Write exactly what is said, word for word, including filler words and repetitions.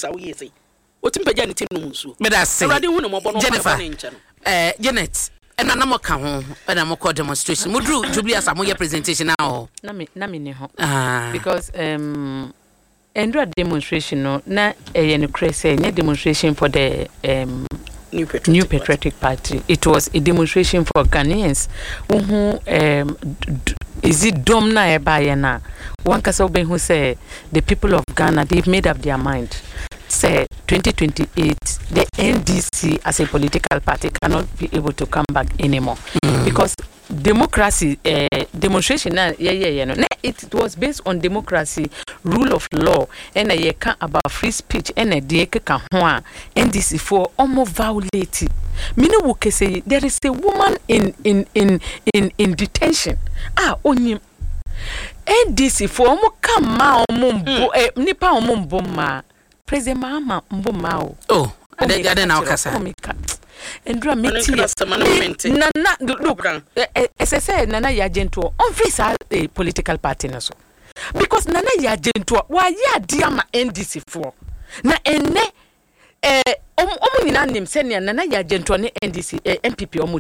sa wo yesi otimpeja ne tinu nsu me da say awade hu no mobo no Jennifer eh Janet ena na mo ka ho ena mo ko demonstration mudru Jubilee Asamo ye presentation now na me na me ne ho ah because um endra demonstration no na eh no crazy any demonstration for the um New Patriotic, New Patriotic Party. Party. It was a demonstration for Ghanaians. Who um is it domna ebayena? One kasa oben who say the people of Ghana they've made up their mind. Say twenty twenty-eight the N D C as a political party cannot be able to come back anymore mm. because democracy uh, demonstration na yeah yeah yeah no it, it was based on democracy, rule of law, and a year about free speech and a day ka ho N D C for almost violate. Mini woke say there is a woman in in in in in detention. Ah only N D C for omo kama omo eh nipa omo mboma President Mahama mboma oh ade ade na okasa Endra meti na na look ss nana ya gento on visa a political party na so because nana ya gento wa ya dia ma N D C for na enne eh omo nyina nim se nana ya gento ne N D C M P P omo